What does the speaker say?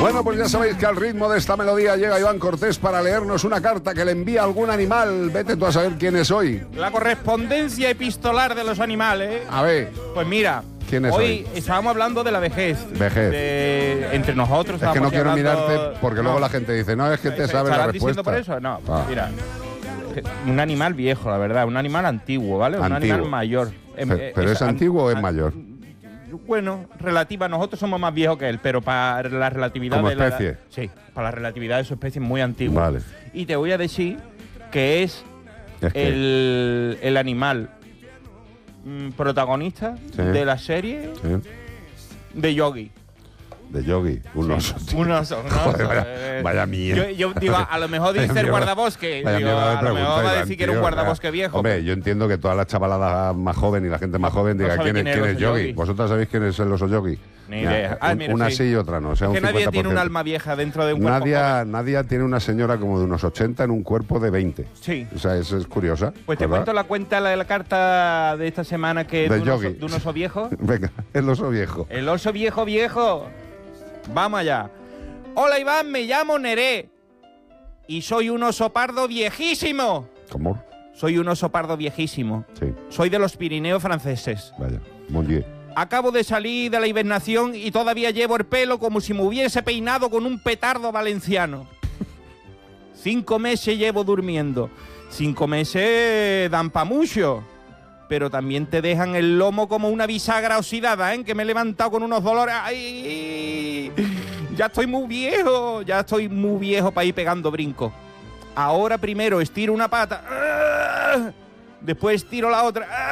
Bueno, pues ya sabéis que al ritmo de esta melodía llega Iván Cortés para leernos una carta que le envía algún animal. Vete tú a saber quién es hoy. La correspondencia epistolar de los animales. A ver. Pues mira, ¿quién es hoy? Estábamos hablando de la vejez. Entre nosotros. Es que no quiero hablando... mirarte porque luego la gente dice, no, es que te sabe la respuesta. ¿Diciendo por eso? No, mira. Un animal viejo, la verdad. Un animal antiguo, ¿vale? Un animal mayor. ¿Pero es antiguo o es mayor? Bueno, relativa, nosotros somos más viejos que él, pero para la relatividad ¿Como de la especie? Sí, para la relatividad de su especie es muy antiguo. Vale. Y te voy a decir que es el animal protagonista de la serie de Yogi. De Yogi, un oso. Un oso. Joder, vaya mierda. Yo digo, a lo mejor dice el guardabosque. Digo, a lo mejor va a decir que era un guardabosque viejo. Hombre, yo entiendo que toda la chavalada más joven y la gente más joven diga quién es Yogi. ¿Vosotros sabéis quién es el oso Yogi? Ni idea. Una sí y otra no. O sea, que nadie tiene un alma vieja dentro de un cuerpo joven. Nadie tiene una señora como de unos 80 en un cuerpo de 20. Sí. O sea, eso es curiosa. Pues te cuento la carta de esta semana que de un oso viejo. Venga, el oso viejo. El oso viejo. Vamos allá. Hola Iván, me llamo Neré y soy un oso pardo viejísimo. ¿Cómo? Soy un oso pardo viejísimo. Sí. Soy de los Pirineos franceses. Vaya, mon Dieu. Acabo de salir de la hibernación y todavía llevo el pelo como si me hubiese peinado con un petardo valenciano. 5 meses llevo durmiendo. 5 meses dan pa' mucho. Pero también te dejan el lomo como una bisagra oxidada, ¿eh? Que me he levantado con unos dolores. ¡Ay! Ya estoy muy viejo para ir pegando brincos. Ahora primero estiro una pata, después estiro la otra.